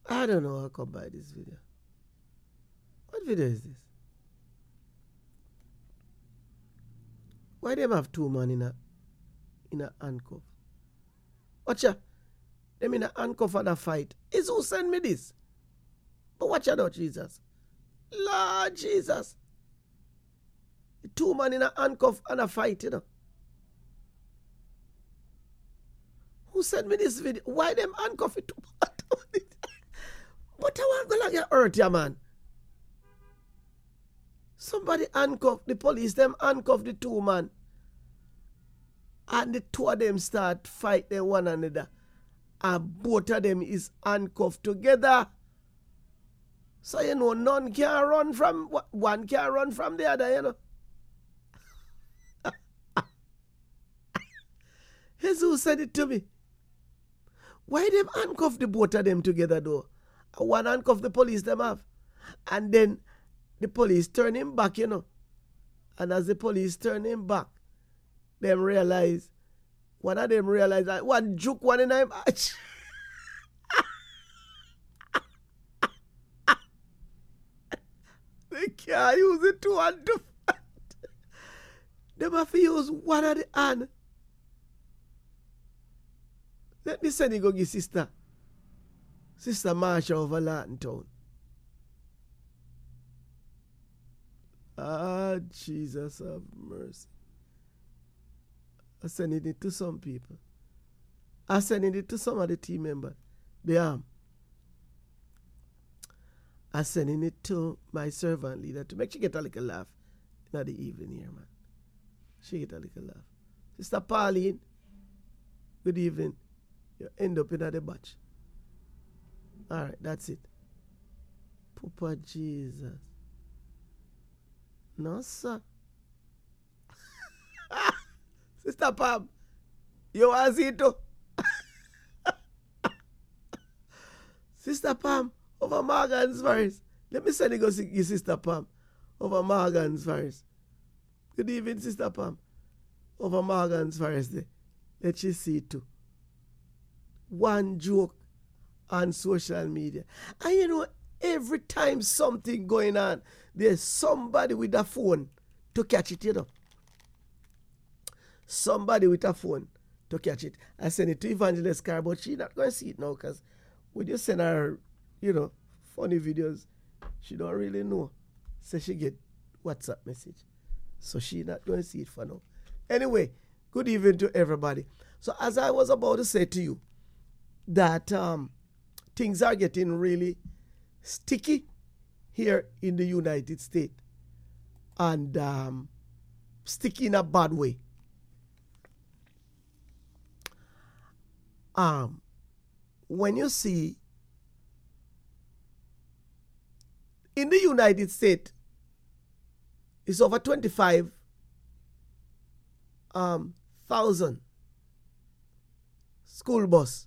I don't know how I come by this video. What video is this? Why them have two man in a handcuff? Watch ya. Them in a handcuff and a fight. Is who send me this? But watch ya now, Jesus. Lord Jesus. The two man in a handcuff and a fight, you know. Who sent me this video? Why them handcuff it? But I want to go get hurt, ya man. Somebody handcuff the police, them handcuff the two man. And the two of them start fighting one another. And both of them is handcuffed together. So you know, none can run from one can run from the other, you know. Jesus said it to me. Why them handcuff the both of them together though? One handcuff the police them have. And then the police turn him back, you know. And as the police turn him back, them realize, one of them realize that one juke one in him. They can't use it to hand to fight. Them have to use one of the hand. Let me send you go give Sister Marsha over Lawton Town. Ah, Jesus have mercy. I'm sending it to some people. I'm sending it to some of the team members. I'm sending it to my servant leader to make she get a little laugh in the evening here, man. She get a little laugh. Sister Pauline, good evening. You end up in the batch. All right, that's it. Papa Jesus. No, sir. Sister Pam, you want to see it too? Sister Pam, over Morgan's Forest. Let me send you go see your Sister Pam over Morgan's Forest. Good evening, Sister Pam. Over Morgan's Forest there. Let you see it too. One joke on social media. And you know, every time something going on, there's somebody with a phone to catch it, you know. Somebody with a phone to catch it. I send it to Evangelist Carr, but she's not going to see it now because when you send her, you know, funny videos, she don't really know. So she get WhatsApp message. So she's not going to see it for now. Anyway, good evening to everybody. So as I was about to say to you, that things are getting really sticky here in the United States. And sticky in a bad way. When you see in the United States, it's over 25,000 school bus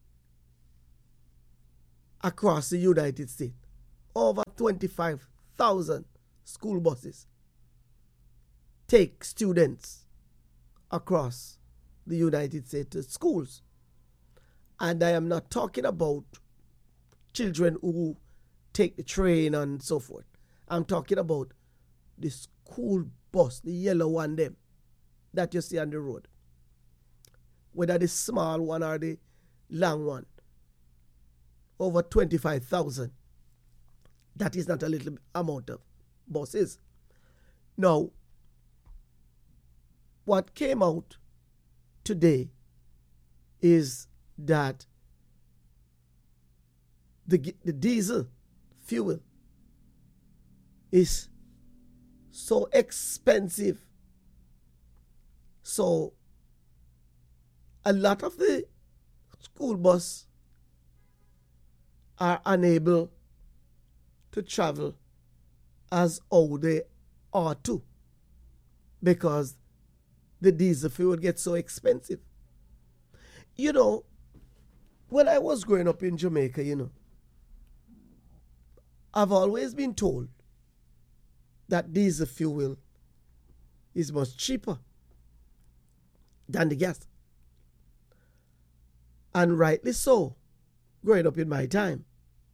across the United States. Over 25,000 school buses take students across the United States to schools. And I am not talking about children who take the train and so forth. I'm talking about the school bus, the yellow one them, that you see on the road. Whether the small one or the long one. Over 25,000. That is not a little amount of buses. Now, what came out today is that the diesel fuel is so expensive. So a lot of the school bus are unable to travel as how they ought to because the diesel fuel gets so expensive. You know, when I was growing up in Jamaica, you know, I've always been told that diesel fuel is much cheaper than the gas. And rightly so, growing up in my time.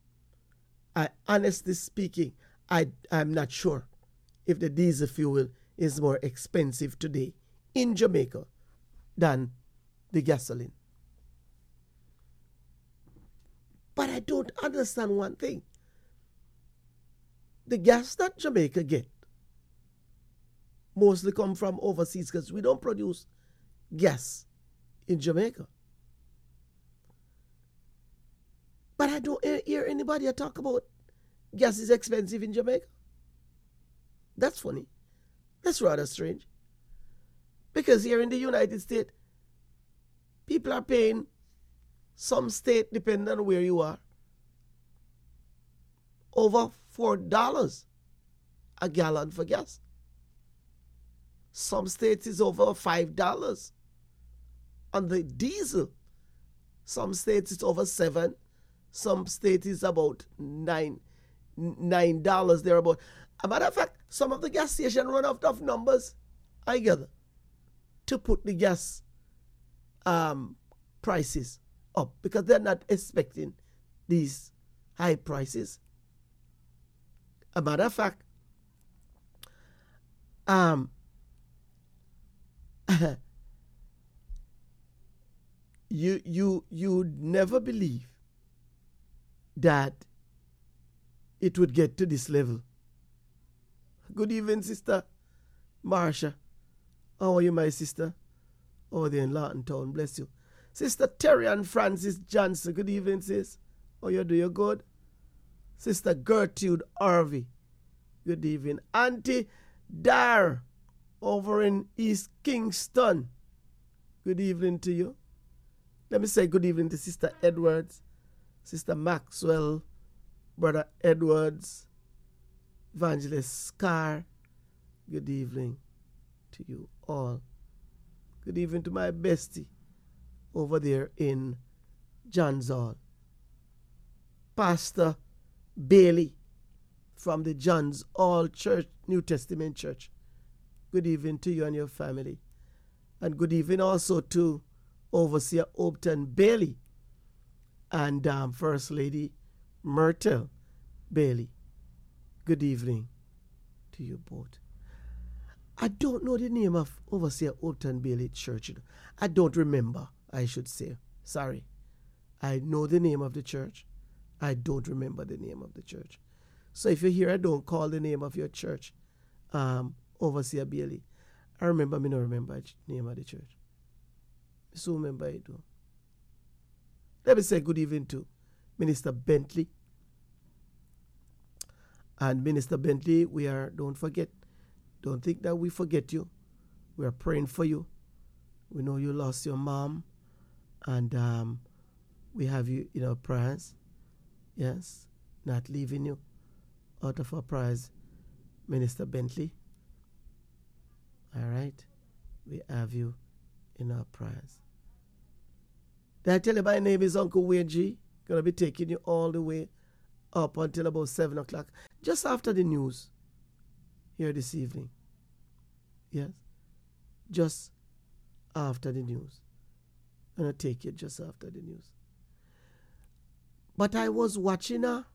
I honestly speaking, I'm not sure if the diesel fuel is more expensive today in Jamaica than the gasoline. But I don't understand one thing. The gas that Jamaica get mostly come from overseas because we don't produce gas in Jamaica. But I don't hear anybody talk about gas is expensive in Jamaica. That's funny. That's rather strange. Because here in the United States, people are paying, some state, depending on where you are, over $4 a gallon for gas. Some states is over $5 on the diesel. Some states it's over $7. Some states is about $9 thereabout. As a matter of fact, some of the gas stations run out of numbers, I gather, to put the gas prices up because they're not expecting these high prices. As a matter of fact, you'd never believe that it would get to this level. Good evening, Sister Marsha. How are you, my sister? Over there in Lawton Town. Bless you. Sister Terry and Francis Johnson. Good evening, sis. How you do? You good? Sister Gertrude Harvey. Good evening. Auntie Dar over in East Kingston. Good evening to you. Let me say good evening to Sister Edwards, Sister Maxwell, Brother Edwards, Evangelist Scar. Good evening to you all. Good evening to my bestie over there in John's Hall, Pastor Bailey from the John's Hall Church, New Testament Church. Good evening to you and your family. And good evening also to Overseer Upton Bailey and First Lady Myrtle Bailey. Good evening to you both. I don't know the name of Overseer Upton Bailey Church. I don't remember, I should say. Sorry. I know the name of the church. I don't remember the name of the church. So if you hear I don't call the name of your church, Overseer Bailey, I remember me not remember the name of the church. So remember it though. Let me say good evening to Minister Bentley. And Minister Bentley, don't forget, don't think that we forget you. We are praying for you. We know you lost your mom. And we have you in our prayers. Yes, not leaving you out of our prayers, Minister Bentley. All right, we have you in our prayers. Did I tell you my name is Uncle Wayne G? Gonna be taking you all the way up until about 7 o'clock, just after the news here this evening. Yes, just after the news. I'm gonna take you just after the news. But I was watching a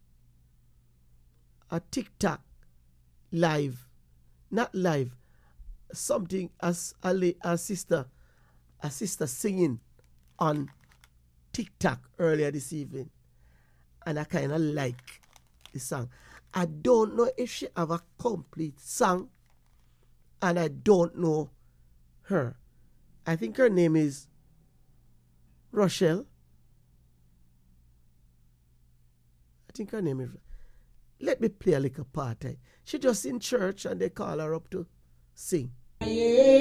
TikTok live, not live, something as a sister singing on TikTok earlier this evening, and I kind of like the song. I don't know if she have a complete song, and I don't know her. I think her name is Rochelle. I think her name is. Let me play a little part. She just in church and they call her up to sing.